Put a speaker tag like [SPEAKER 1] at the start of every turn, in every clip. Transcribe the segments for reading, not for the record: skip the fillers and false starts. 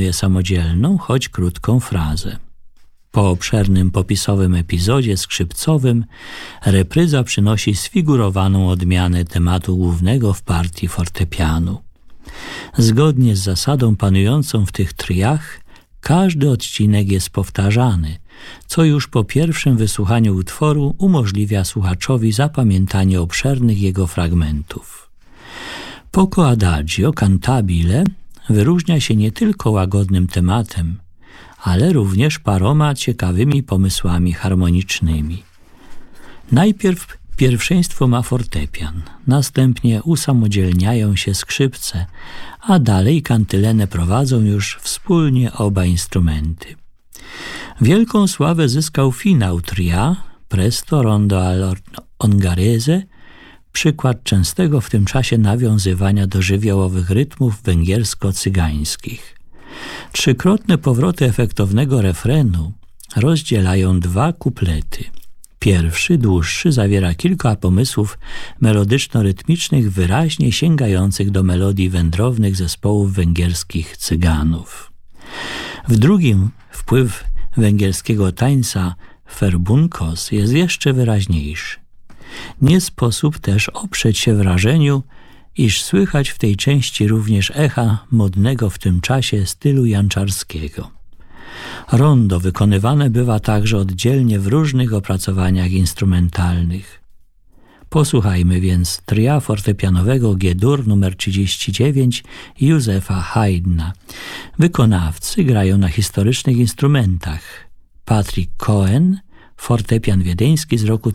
[SPEAKER 1] wykonuje samodzielną, choć krótką frazę. Po obszernym popisowym epizodzie skrzypcowym repryza przynosi sfigurowaną odmianę tematu głównego w partii fortepianu. Zgodnie z zasadą panującą w tych triach, każdy odcinek jest powtarzany, co już po pierwszym wysłuchaniu utworu umożliwia słuchaczowi zapamiętanie obszernych jego fragmentów. Poco adagio cantabile wyróżnia się nie tylko łagodnym tematem, ale również paroma ciekawymi pomysłami harmonicznymi. Najpierw pierwszeństwo ma fortepian, następnie usamodzielniają się skrzypce, a dalej kantylenę prowadzą już wspólnie oba instrumenty. Wielką sławę zyskał finał tria Presto rondo all'Ongarese, przykład częstego w tym czasie nawiązywania do żywiołowych rytmów węgiersko-cygańskich. Trzykrotne powroty efektownego refrenu rozdzielają dwa kuplety. Pierwszy, dłuższy, zawiera kilka pomysłów melodyczno-rytmicznych wyraźnie sięgających do melodii wędrownych zespołów węgierskich cyganów. W drugim wpływ węgierskiego tańca ferbunkos jest jeszcze wyraźniejszy. Nie sposób też oprzeć się wrażeniu, iż słychać w tej części również echa modnego w tym czasie stylu janczarskiego. Rondo wykonywane bywa także oddzielnie w różnych opracowaniach instrumentalnych. Posłuchajmy więc tria fortepianowego G-dur nr 39 Józefa Haydna. Wykonawcy grają na historycznych instrumentach. Patrick Cohen, fortepian wiedeński z roku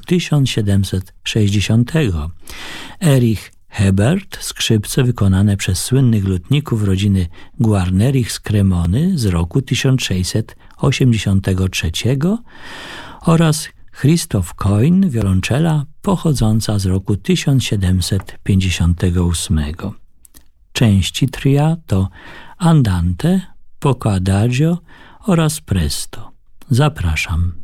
[SPEAKER 1] 1760. Erich Hebert, skrzypce wykonane przez słynnych lutników rodziny Guarnerich z Cremony z roku 1683 oraz Christoph Koin, wiolonczela pochodząca z roku 1758. Części tria to Andante, Poco adagio oraz Presto. Zapraszam.